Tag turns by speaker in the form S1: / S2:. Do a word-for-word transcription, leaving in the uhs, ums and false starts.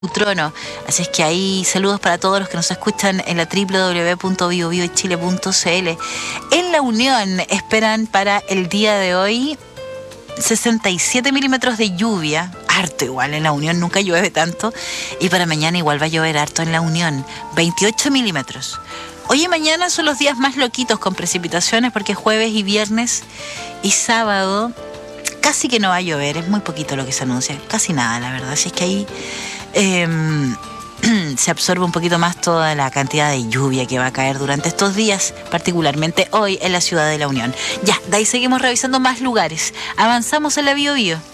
S1: Trono. Así es que ahí saludos para todos los que nos escuchan en la doble u doble u doble u punto bio bio chile punto c l. En La Unión esperan para el día de hoy sesenta y siete milímetros de lluvia, harto igual, en La Unión nunca llueve tanto, y para mañana igual va a llover harto en La Unión, veintiocho milímetros. Hoy y mañana son los días más loquitos con precipitaciones porque jueves y viernes y sábado casi que no va a llover, es muy poquito lo que se anuncia, casi nada la verdad, así es que ahí eh, se absorbe un poquito más toda la cantidad de lluvia que va a caer durante estos días, particularmente hoy en la ciudad de La Unión. Ya, de ahí seguimos revisando más lugares, avanzamos en la Bio Bio.